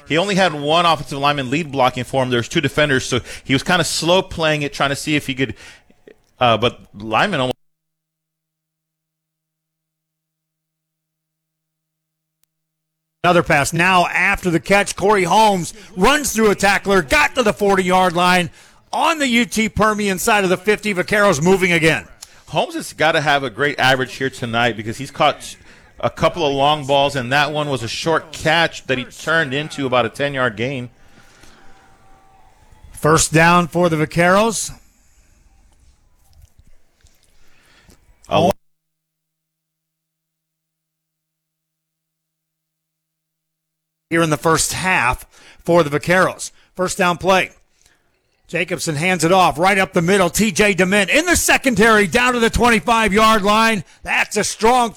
He only had one offensive lineman lead blocking for him. There's two defenders, so he was kind of slow playing it, trying to see if he could. But lineman almost. Another pass now after the catch. Corey Holmes runs through a tackler, got to the 40-yard line on the UT Permian side of the 50. Vaqueros moving again. Holmes has got to have a great average here tonight because he's caught a couple of long balls, and that one was a short catch that he turned into about a 10-yard gain. First down for the Vaqueros. Here in the first half for the Vaqueros. First down play. Jacobson hands it off right up the middle. TJ DeMint in the secondary down to the 25-yard line. That's a strong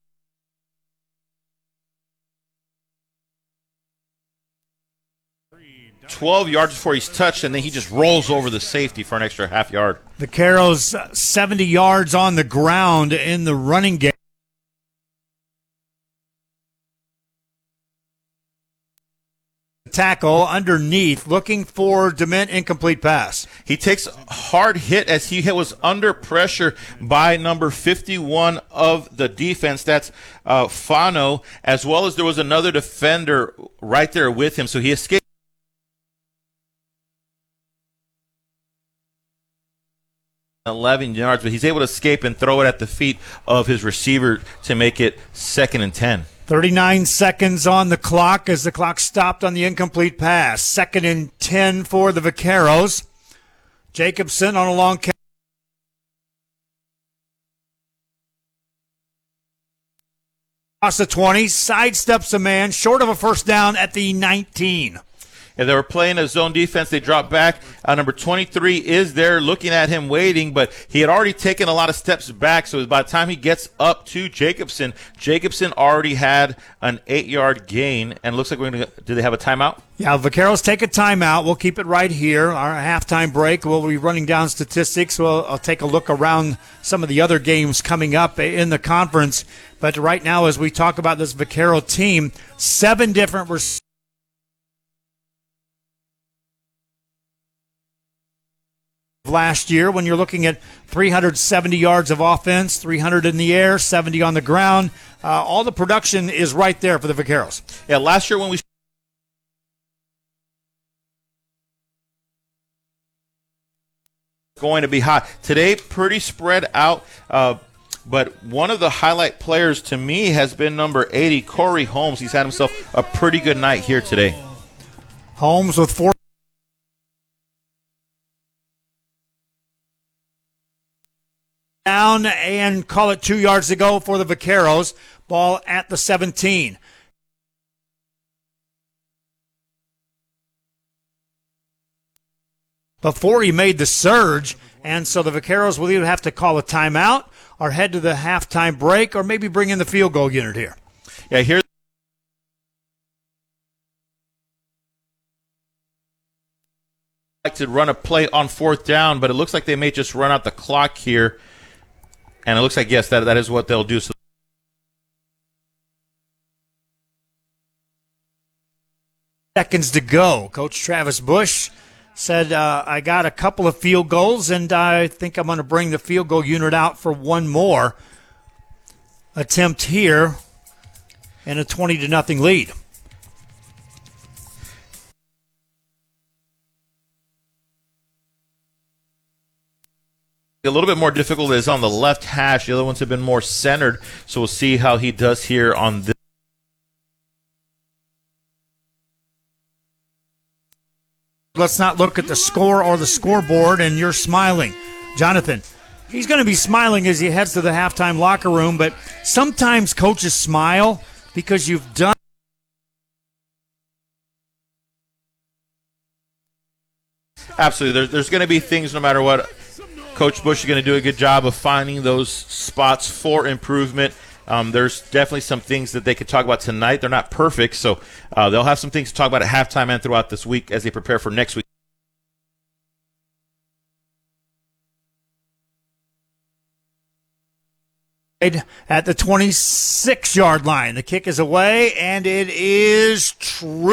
12 yards before he's touched, and then he just rolls over the safety for an extra half yard. Vaqueros 70 yards on the ground in the running game. Tackle underneath, looking for DeMint, incomplete pass. He takes a hard hit as he was under pressure by number 51 of the defense. That's Fano, as well as there was another defender right there with him, so he escaped. 11 yards, but he's able to escape and throw it at the feet of his receiver to make it 2nd and 10. 39 seconds on the clock as the clock stopped on the incomplete pass. 2nd and 10 for the Vaqueros. Jacobson on a long catch. Across the 20, sidesteps a man, short of a first down at the 19. And they were playing a zone defense. They dropped back. Number 23 is there looking at him waiting, but he had already taken a lot of steps back. So by the time he gets up to Jacobson, Jacobson already had an 8-yard gain. And it looks like we're going to – do they have a timeout? Yeah, Vaqueros take a timeout. We'll keep it right here. Our halftime break. We'll be running down statistics. I'll take a look around some of the other games coming up in the conference. But right now, as we talk about this Vaquero team, 7 different receivers. Last year, when you're looking at 370 yards of offense, 300 in the air, 70 on the ground, all the production is right there for the Vaqueros. Yeah, last year when we going to be hot. Today, pretty spread out, but one of the highlight players to me has been number 80, Corey Holmes. He's had himself a pretty good night here today. Holmes with 4. Down and call it 2 yards to go for the Vaqueros. Ball at the 17. Before he made the surge, and so the Vaqueros will either have to call a timeout or head to the halftime break or maybe bring in the field goal unit here. Yeah, here. Like to run a play on 4th down, but it looks like they may just run out the clock here. And it looks like, yes, that is what they'll do. So seconds to go. Coach Travis Bush said, I got a couple of field goals, and I think I'm going to bring the field goal unit out for one more attempt here and a 20-0 lead. A little bit more difficult is on the left hash. The other ones have been more centered, so we'll see how he does here on this. Let's not look at the score or the scoreboard, and you're smiling. Jonathan, he's going to be smiling as he heads to the halftime locker room, but sometimes coaches smile because you've done. Absolutely. There's going to be things no matter what. Coach Bush is going to do a good job of finding those spots for improvement. There's definitely some things that they could talk about tonight. They're not perfect, so they'll have some things to talk about at halftime and throughout this week as they prepare for next week. At the 26-yard line. The kick is away, and it is true.